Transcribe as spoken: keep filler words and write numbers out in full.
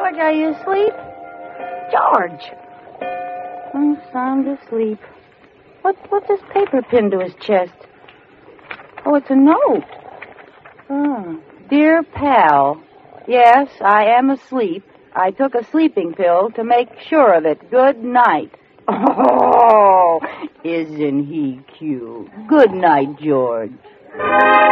George, are you asleep? George! Oh, sound asleep. What, what's this paper pinned to his chest? Oh, it's a note. Oh. Dear pal, yes, I am asleep. I took a sleeping pill to make sure of it. Good night. Oh, isn't he cute? Good night, George.